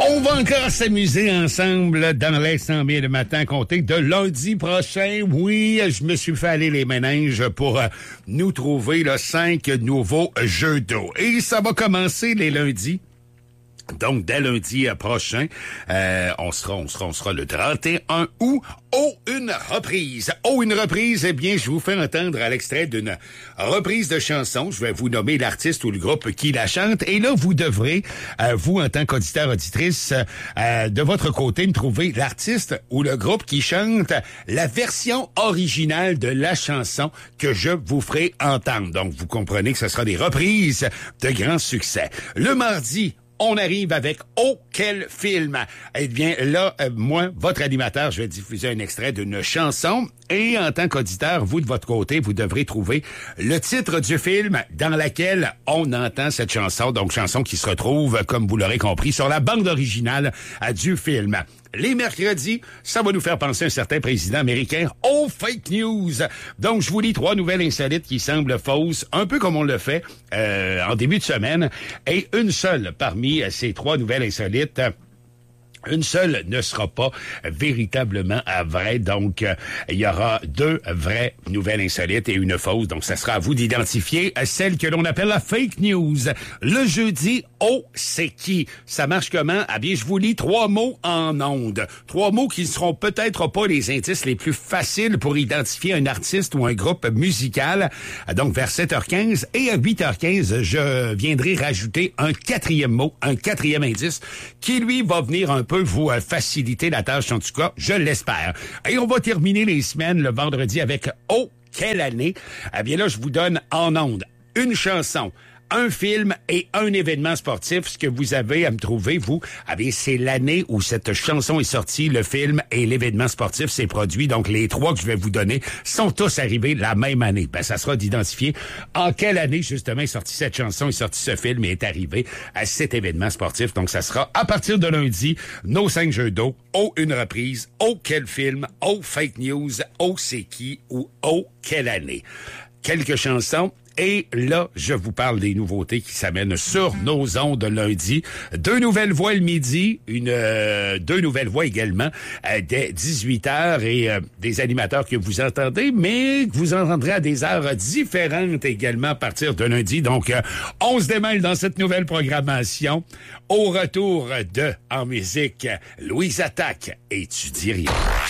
On va encore s'amuser ensemble dans les 100 000 le matin, compté de lundi prochain. Oui, je me suis fait aller les méninges pour nous trouver 5 nouveaux jeux d'eau. Et ça va commencer les lundis. Donc, dès lundi prochain, on sera le 31 août une reprise. Une reprise, eh bien, je vous fais entendre à l'extrait d'une reprise de chanson. Je vais vous nommer l'artiste ou le groupe qui la chante. Et là, vous devrez, vous, en tant qu'auditeur, auditrice, de votre côté, me trouver l'artiste ou le groupe qui chante la version originale de la chanson que je vous ferai entendre. Donc, vous comprenez que ce sera des reprises de grands succès. Le mardi, on arrive avec « Oh, quel film !» Eh bien, là, moi, votre animateur, je vais diffuser un extrait d'une chanson et en tant qu'auditeur, vous, de votre côté, vous devrez trouver le titre du film dans laquelle on entend cette chanson. Donc, chanson qui se retrouve, comme vous l'aurez compris, sur la bande originale du film. Les mercredis, ça va nous faire penser à un certain président américain aux fake news. Donc, je vous lis 3 nouvelles insolites qui semblent fausses, un peu comme on le fait en début de semaine. Et une seule parmi ces 3 nouvelles insolites, une seule ne sera pas véritablement vraie. Donc, il y aura 2 vraies nouvelles insolites et une fausse. Donc, ça sera à vous d'identifier celle que l'on appelle la fake news. Le jeudi, c'est qui? Ça marche comment? Ah bien, je vous lis 3 mots en ondes. 3 mots qui ne seront peut-être pas les indices les plus faciles pour identifier un artiste ou un groupe musical. Donc, vers 7h15 et à 8h15, je viendrai rajouter un 4e mot, un 4e indice qui, lui, va venir un peu vous faciliter la tâche, en tout cas, je l'espère. Et on va terminer les semaines le vendredi avec « Oh, quelle année !» Eh bien là, je vous donne en ondes une chanson, un film et un événement sportif. Ce que vous avez à me trouver, vous, eh bien, c'est l'année où cette chanson est sortie, le film et l'événement sportif s'est produit. Donc, les 3 que je vais vous donner sont tous arrivés la même année. Ben, ça sera d'identifier en quelle année, justement, est sortie cette chanson, est sorti ce film et est arrivé à cet événement sportif. Donc, ça sera à partir de lundi, nos 5 jeux d'eau, une reprise, quel film, fake news, c'est qui ou quelle année. Quelques chansons. Et là, je vous parle des nouveautés qui s'amènent sur nos ondes lundi. 2 nouvelles voix le midi, 2 nouvelles voix également dès 18h et des animateurs que vous entendez, mais que vous entendrez à des heures différentes également à partir de lundi. Donc, on se démêle dans cette nouvelle programmation. Au retour de En musique, Louise Attaque et Tu dis rien.